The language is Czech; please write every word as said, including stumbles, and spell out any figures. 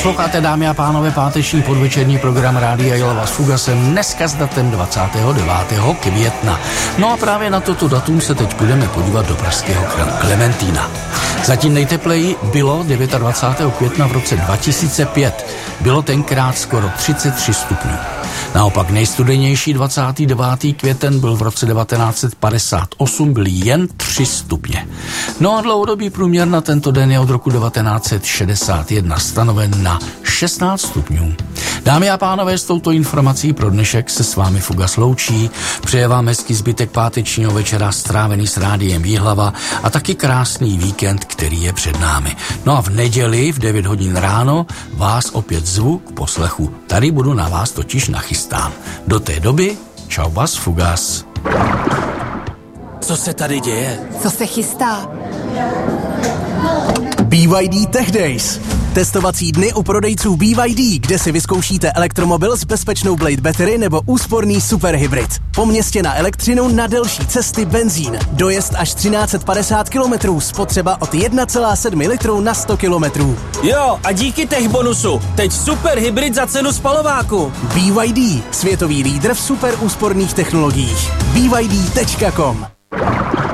Posloucháte, dámy a pánové, páteční podvečerní program Rádia Jihlava s Fugasem dneska s datem dvacátého devátého května. No a právě na toto datum se teď budeme podívat do pražského Klementína. Zatím nejtepleji bylo dvacátého devátého května v roce dva tisíce pět. Bylo tenkrát skoro třicet tři stupňů. Naopak nejstudenější dvacátého devátého květen byl v roce devatenáct set padesát osm, byly jen tři stupně. No a dlouhodobý průměr na tento den je od roku devatenáct set šedesát jedna stanoven na šestnáct stupňů. Dámy a pánové, s touto informací pro dnešek se s vámi Fugas loučí. Přeje vám hezký zbytek pátečního večera strávený s Rádiem Jihlava a taky krásný víkend, který je před námi. No a v neděli v devět hodin ráno vás opět zvu k poslechu. Tady budu na vás totiž nachystán. Do té doby čau vás Fugas. Co se tady děje? Co se chystá? B Y D Tech Days. Testovací dny u prodejců B Y D, kde si vyzkoušíte elektromobil s bezpečnou Blade Battery nebo úsporný superhybrid. Po městě na elektřinu, na delší cesty benzín. Dojezd až třináct set padesát kilometrů, spotřeba od jedna celá sedm litru na sto kilometrů. Jo, a díky tech bonusu. Teď superhybrid za cenu spalováku. B Y D, světový lídr v super úsporných technologiích. B Y D tečka com